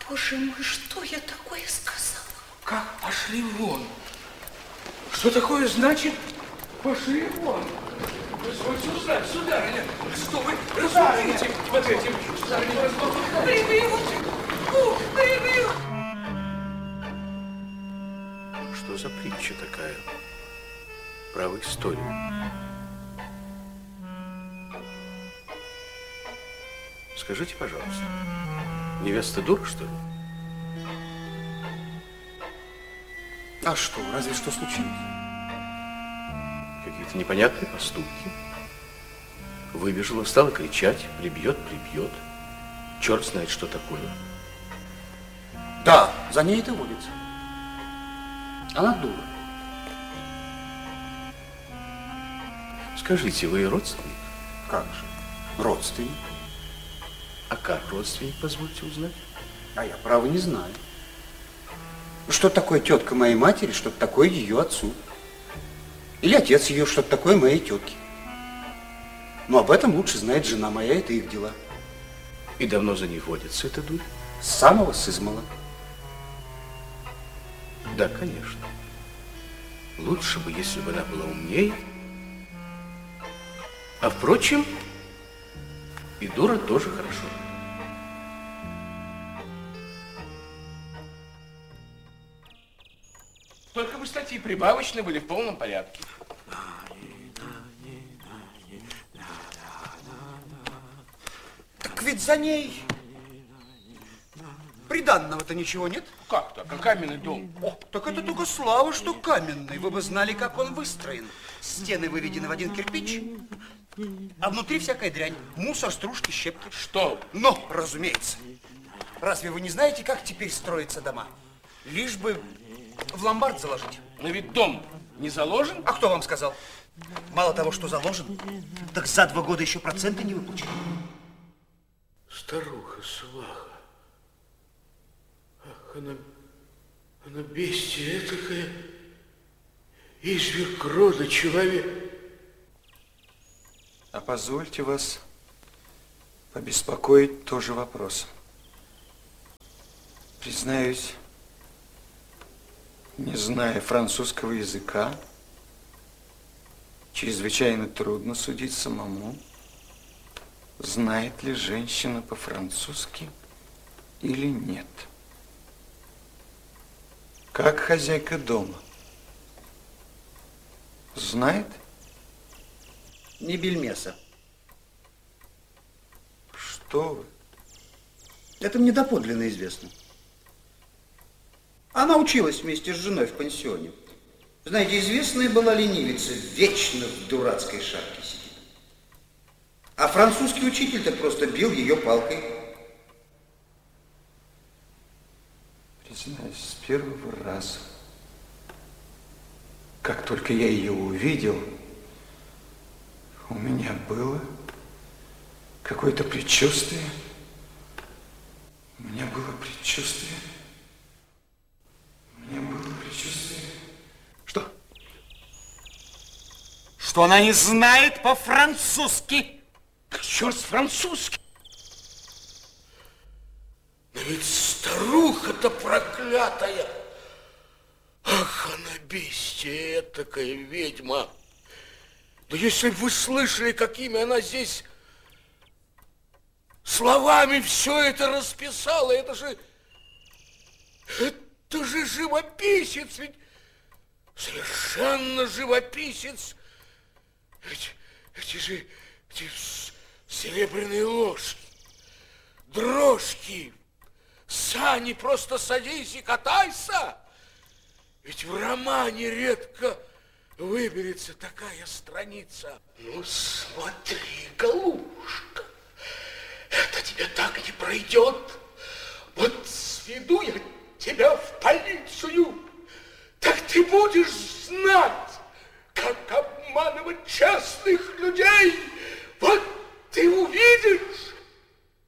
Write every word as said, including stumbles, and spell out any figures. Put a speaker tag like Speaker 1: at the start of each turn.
Speaker 1: Боже мой, что я такое сказала?
Speaker 2: Как пошли вон? Что такое значит пошли вон? Позвольте узнать, сударыня, что вы разумеете под этим? Сударыня, прибьют! Ух, прибьют!
Speaker 3: Что за притча такая? Право история. Скажите, пожалуйста, невеста дура, что ли?
Speaker 4: А что, разве что случилось?
Speaker 3: Какие-то непонятные поступки. Выбежала, стала кричать, прибьет, прибьет. Черт знает, что такое.
Speaker 4: Да, за ней это водится. Она дура.
Speaker 3: Скажите, вы родственник?
Speaker 4: Как же? Родственник.
Speaker 3: А как родственник, позвольте узнать?
Speaker 4: А я, право, не знаю. Что такое тетка моей матери, что такое ее отцу. Или отец ее, что такое моей тетке. Но об этом лучше знает жена моя, это их дела.
Speaker 3: И давно за ней водится эта дурь?
Speaker 4: С самого сызмала.
Speaker 3: Да, конечно. Лучше бы, если бы она была умнее. А впрочем, и дура тоже хорошо.
Speaker 2: Только бы статьи прибавочные были в полном порядке.
Speaker 4: Так ведь за ней приданного-то ничего нет?
Speaker 2: Как так? А каменный дом?
Speaker 4: О, так это только слава, что каменный. Вы бы знали, как он выстроен. Стены выведены в один кирпич, а внутри всякая дрянь. Мусор, стружки, щепки.
Speaker 2: Что?
Speaker 4: Но, разумеется. Разве вы не знаете, как теперь строятся дома? Лишь бы в ломбард заложить.
Speaker 2: Но ведь дом не заложен.
Speaker 4: А кто вам сказал? Мало того, что заложен, так за два года еще проценты не выплачены.
Speaker 3: Старуха сваха. Ах, она, она бестия этакая, изверг рода человек.
Speaker 5: А позвольте вас побеспокоить тоже вопросом. Признаюсь, не зная французского языка, чрезвычайно трудно судить самому, знает ли женщина по-французски или нет. Как хозяйка дома? Знает?
Speaker 4: Не бельмеса.
Speaker 5: Что вы?
Speaker 4: Это мне доподлинно известно. Она училась вместе с женой в пансионе. Знаете, известная была ленивица, вечно в дурацкой шапке сидит. А французский учитель-то просто бил ее палкой.
Speaker 5: Признаюсь, с первого раза, как только я ее увидел, у меня было какое-то предчувствие. У меня было предчувствие. У меня было предчувствие.
Speaker 2: Что? Что она не знает по-французски? Черт с французский!
Speaker 3: Но ведь старуха-то проклятая! Ах, она бестия этакая, ведьма! Да если бы вы слышали, какими она здесь словами все это расписала, это же... Это же живописец, ведь совершенно живописец. Эти, эти же эти серебряные ложки, дрожки, сани, просто садись и катайся. Ведь в романе редко выберется такая страница. Ну, смотри, голубушка, это тебе так не пройдет. Вот сведу я тебя в полицию, так ты будешь знать, как обманывать честных людей. Вот ты увидишь.